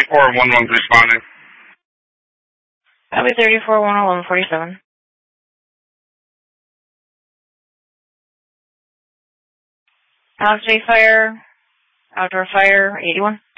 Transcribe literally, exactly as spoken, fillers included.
thirty-four, one one's responding. Copy thirty-four, one oh one, forty-seven. House J fire, outdoor fire, eighty-one.